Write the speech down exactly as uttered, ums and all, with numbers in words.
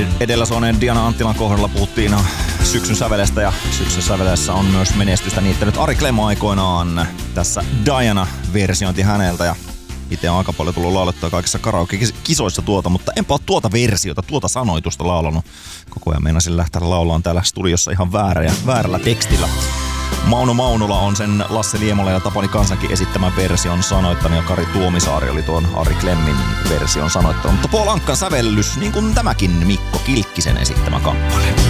edellä soineen Diana Anttilan kohdalla puhuttiin syksyn sävelestä ja syksyn säveleessä on myös menestystä niittänyt Ari Clem aikoinaan. Tässä Diana-versiointi häneltä ja itse on aika paljon tullut laulettua kaikissa karaoke-kisoissa tuota, mutta enpä ole tuota versiota, tuota sanoitusta laulanut. Koko ajan meinasin lähteä laulaan täällä studiossa ihan väärä ja väärällä tekstillä. Mauno Maunula on sen Lasse Liemola ja Tapani Kansankin esittämän version sanoittanut ja Kari Tuomisaari oli tuon Ari Clemmin version sanoittanut. Mutta Paul Ankan sävellys, niin kuin tämäkin Mikko Kilkkisen esittämä kappale.